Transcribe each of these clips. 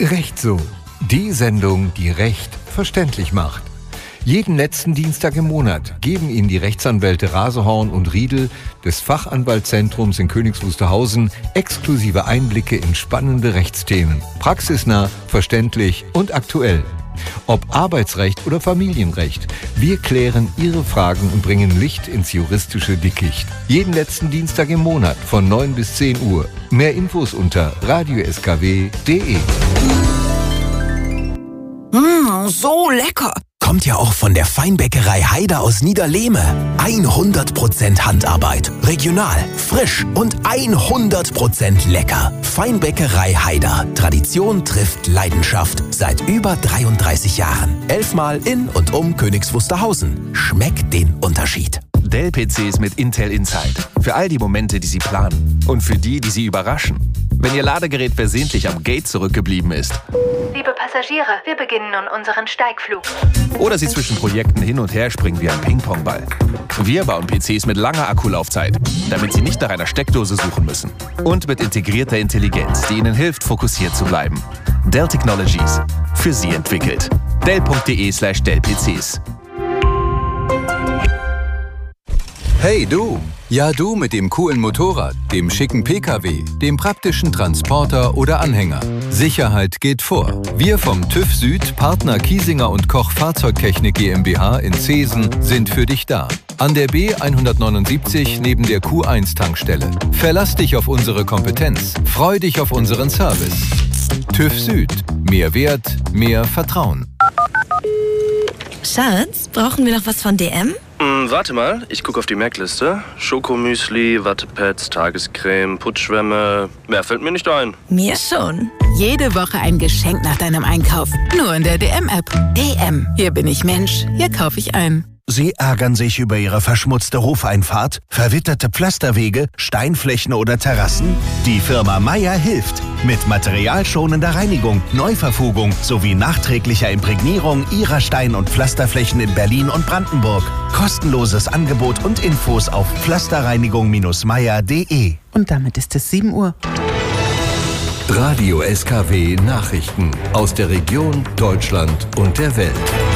Recht so. Die Sendung, die Recht verständlich macht. Jeden letzten Dienstag im Monat geben Ihnen die Rechtsanwälte Rasehorn und Riedel des Fachanwaltszentrums in Königs Wusterhausen exklusive Einblicke in spannende Rechtsthemen. Praxisnah, verständlich und aktuell. Ob Arbeitsrecht oder Familienrecht, wir klären Ihre Fragen und bringen Licht ins juristische Dickicht. Jeden letzten Dienstag im Monat von 9 bis 10 Uhr. Mehr Infos unter radioskw.de. So lecker! Kommt ja auch von der Feinbäckerei Haider aus Niederlehme. 100% Handarbeit, regional, frisch und 100% lecker. Feinbäckerei Haider. Tradition trifft Leidenschaft. Seit über 33 Jahren. 11 Mal in und um Königs Wusterhausen. Schmeckt den Unterschied. Dell-PCs mit Intel Inside. Für all die Momente, die Sie planen. Und für die Sie überraschen. Wenn Ihr Ladegerät versehentlich am Gate zurückgeblieben ist. Liebe Passagiere, wir beginnen nun unseren Steigflug. Oder Sie zwischen Projekten hin und her springen wie ein Ping-Pong-Ball. Wir bauen PCs mit langer Akkulaufzeit, damit Sie nicht nach einer Steckdose suchen müssen. Und mit integrierter Intelligenz, die Ihnen hilft, fokussiert zu bleiben. Dell Technologies. Für Sie entwickelt. Dell.de/Dell-PCs. Hey du! Ja du mit dem coolen Motorrad, dem schicken PKW, dem praktischen Transporter oder Anhänger. Sicherheit geht vor. Wir vom TÜV Süd, Partner Kiesinger und Koch Fahrzeugtechnik GmbH in Zeesen sind für dich da. An der B179 neben der Q1-Tankstelle. Verlass dich auf unsere Kompetenz. Freu dich auf unseren Service. TÜV Süd. Mehr Wert, mehr Vertrauen. Schatz, brauchen wir noch was von DM? Warte mal, ich gucke auf die Merkliste. Schokomüsli, Wattepads, Tagescreme, Putzschwämme. Mehr fällt mir nicht ein. Mir schon. Jede Woche ein Geschenk nach deinem Einkauf. Nur in der DM-App. DM. Hier bin ich Mensch. Hier kaufe ich ein. Sie ärgern sich über Ihre verschmutzte Hofeinfahrt, verwitterte Pflasterwege, Steinflächen oder Terrassen? Die Firma Meier hilft. Mit materialschonender Reinigung, Neuverfugung sowie nachträglicher Imprägnierung Ihrer Stein- und Pflasterflächen in Berlin und Brandenburg. Kostenloses Angebot und Infos auf pflasterreinigung-meier.de. Und damit ist es 7 Uhr. Radio SKW Nachrichten aus der Region, Deutschland und der Welt.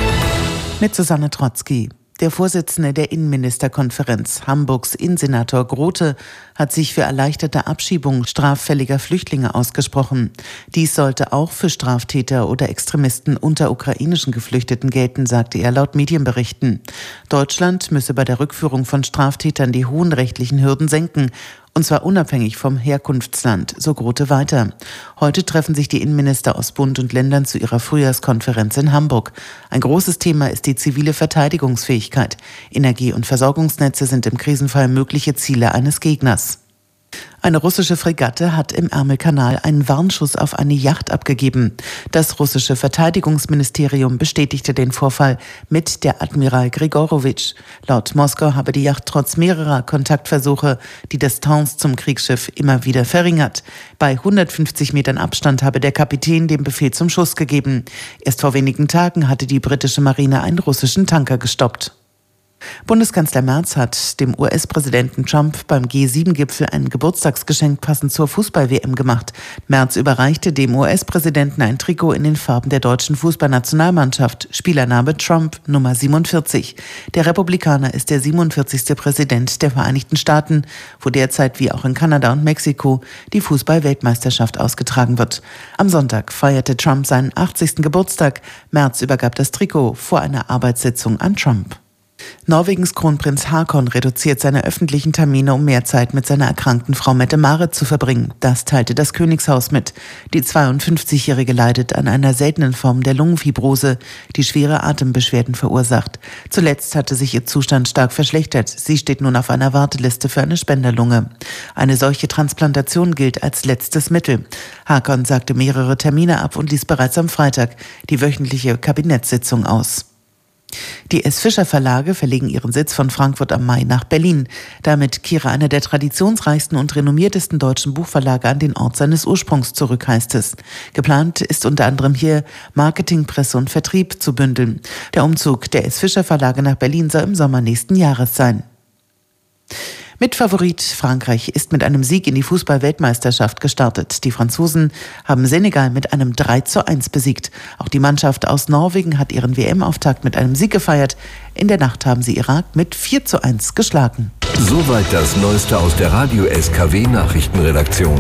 Mit Susanne Trotzki. Der Vorsitzende der Innenministerkonferenz, Hamburgs Innensenator Grote, hat sich für erleichterte Abschiebung straffälliger Flüchtlinge ausgesprochen. Dies sollte auch für Straftäter oder Extremisten unter ukrainischen Geflüchteten gelten, sagte er laut Medienberichten. Deutschland müsse bei der Rückführung von Straftätern die hohen rechtlichen Hürden senken, und zwar unabhängig vom Herkunftsland, so Grote weiter. Heute treffen sich die Innenminister aus Bund und Ländern zu ihrer Frühjahrskonferenz in Hamburg. Ein großes Thema ist die zivile Verteidigungsfähigkeit. Energie- und Versorgungsnetze sind im Krisenfall mögliche Ziele eines Gegners. Eine russische Fregatte hat im Ärmelkanal einen Warnschuss auf eine Yacht abgegeben. Das russische Verteidigungsministerium bestätigte den Vorfall mit der Admiral Grigorowitsch. Laut Moskau habe die Yacht trotz mehrerer Kontaktversuche die Distanz zum Kriegsschiff immer wieder verringert. Bei 150 Metern Abstand habe der Kapitän den Befehl zum Schuss gegeben. Erst vor wenigen Tagen hatte die britische Marine einen russischen Tanker gestoppt. Bundeskanzler Merz hat dem US-Präsidenten Trump beim G7-Gipfel ein Geburtstagsgeschenk passend zur Fußball-WM gemacht. Merz überreichte dem US-Präsidenten ein Trikot in den Farben der deutschen Fußballnationalmannschaft. Spielername Trump, Nummer 47. Der Republikaner ist der 47. Präsident der Vereinigten Staaten, wo derzeit wie auch in Kanada und Mexiko die Fußball-Weltmeisterschaft ausgetragen wird. Am Sonntag feierte Trump seinen 80. Geburtstag. Merz übergab das Trikot vor einer Arbeitssitzung an Trump. Norwegens Kronprinz Haakon reduziert seine öffentlichen Termine, um mehr Zeit mit seiner erkrankten Frau Mette-Marit zu verbringen. Das teilte das Königshaus mit. Die 52-Jährige leidet an einer seltenen Form der Lungenfibrose, die schwere Atembeschwerden verursacht. Zuletzt hatte sich ihr Zustand stark verschlechtert. Sie steht nun auf einer Warteliste für eine Spenderlunge. Eine solche Transplantation gilt als letztes Mittel. Haakon sagte mehrere Termine ab und ließ bereits am Freitag die wöchentliche Kabinettssitzung aus. Die S. Fischer Verlage verlegen ihren Sitz von Frankfurt am Main nach Berlin. Damit kehre einer der traditionsreichsten und renommiertesten deutschen Buchverlage an den Ort seines Ursprungs zurück, heißt es. Geplant ist unter anderem hier Marketing, Presse und Vertrieb zu bündeln. Der Umzug der S. Fischer Verlage nach Berlin soll im Sommer nächsten Jahres sein. Mitfavorit Frankreich ist mit einem Sieg in die Fußball-Weltmeisterschaft gestartet. Die Franzosen haben Senegal mit einem 3:1 besiegt. Auch die Mannschaft aus Norwegen hat ihren WM-Auftakt mit einem Sieg gefeiert. In der Nacht haben sie Irak mit 4:1 geschlagen. Soweit das Neueste aus der Radio SKW Nachrichtenredaktion.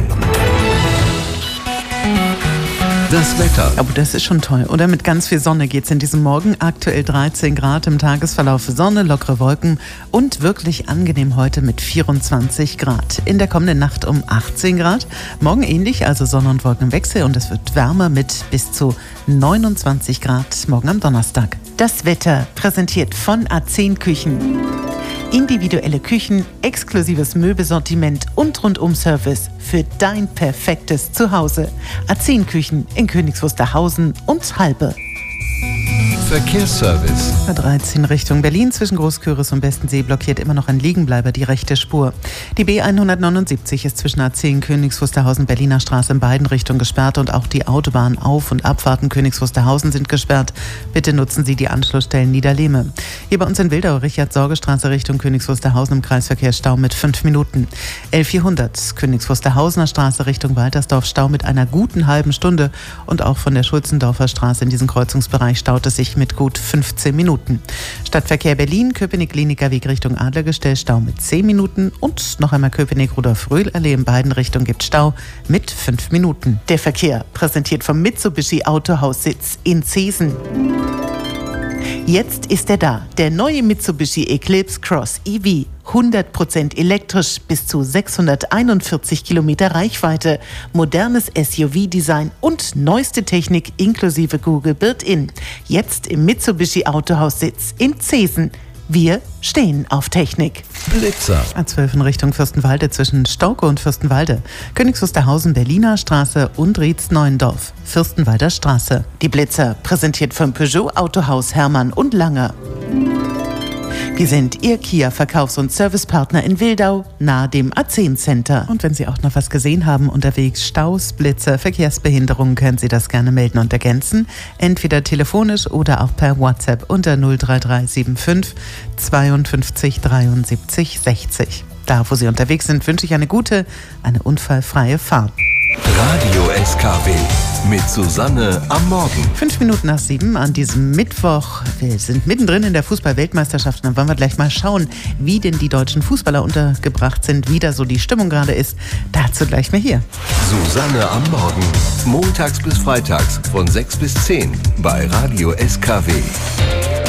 Das Wetter. Aber das ist schon toll, oder? Mit ganz viel Sonne geht's in diesem Morgen. Aktuell 13 Grad im Tagesverlauf, Sonne, lockere Wolken und wirklich angenehm heute mit 24 Grad. In der kommenden Nacht um 18 Grad. Morgen ähnlich, also Sonne- und Wolkenwechsel und es wird wärmer mit bis zu 29 Grad morgen am Donnerstag. Das Wetter präsentiert von A10 Küchen. Individuelle Küchen, exklusives Möbelsortiment und Rundum-Service für dein perfektes Zuhause. A10 Küchen in Königs Wusterhausen und Halbe. Verkehrsservice. A13 Richtung Berlin zwischen Großküritz und Bestensee blockiert immer noch ein Liegenbleiber die rechte Spur. Die B179 ist zwischen A10 Königs Wusterhausen Berliner Straße in beiden Richtungen gesperrt und auch die Autobahn Auf- und Abfahrten Königs Wusterhausen sind gesperrt. Bitte nutzen Sie die Anschlussstellen Niederlehme. Hier bei uns in Wildau Richard-Sorge-Straße Richtung Königs Wusterhausen im Kreisverkehr Stau mit 5 Minuten. L400 Königs Wusterhausener Straße Richtung Waltersdorf Stau mit einer guten halben Stunde und auch von der Schulzendorfer Straße in diesem Kreuzungsbereich staut es sich mit gut 15 Minuten. Stadtverkehr Berlin, Köpenick-Kliniker Weg Richtung Adlergestell, Stau mit 10 Minuten und noch einmal Köpenick-Rudolf-Röhl-Allee in beiden Richtungen gibt Stau mit 5 Minuten. Der Verkehr präsentiert vom Mitsubishi Autohaussitz in Zeesen. Jetzt ist er da, der neue Mitsubishi Eclipse Cross EV. 100% elektrisch, bis zu 641 Kilometer Reichweite, modernes SUV-Design und neueste Technik inklusive Google Built-In. Jetzt im Mitsubishi Autohaussitz in Zeesen. Wir stehen auf Technik. Blitzer. A12 in Richtung Fürstenwalde zwischen Stauke und Fürstenwalde. Königs Wusterhausen Berliner Straße und Rietz-Neuendorf. Fürstenwalder Straße. Die Blitzer präsentiert vom Peugeot Autohaus Hermann und Langer. Wir sind Ihr Kia-Verkaufs- und Servicepartner in Wildau, nahe dem A10 Center. Und wenn Sie auch noch was gesehen haben unterwegs, Staus, Blitzer, Verkehrsbehinderungen, können Sie das gerne melden und ergänzen. Entweder telefonisch oder auch per WhatsApp unter 03375 52 73 60. Da, wo Sie unterwegs sind, wünsche ich eine unfallfreie Fahrt. Radio SKW mit Susanne am Morgen. 5 Minuten nach 7 an diesem Mittwoch. Wir sind mittendrin in der Fußball-Weltmeisterschaft. Dann wollen wir gleich mal schauen, wie denn die deutschen Fußballer untergebracht sind, wie da so die Stimmung gerade ist. Dazu gleich mehr hier. Susanne am Morgen. Montags bis freitags von 6 bis 10 bei Radio SKW.